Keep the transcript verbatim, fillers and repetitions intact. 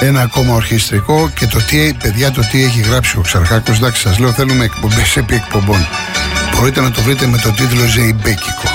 ένα ακόμα ορχιστρικό και το τι, παιδιά, το τι έχει γράψει ο Ξαρχάκος. Εντάξει, σας λέω, θέλουμε εκπομπές επί εκπομπών. Μπορείτε να το βρείτε με το τίτλο Ζεϊμπέκικο.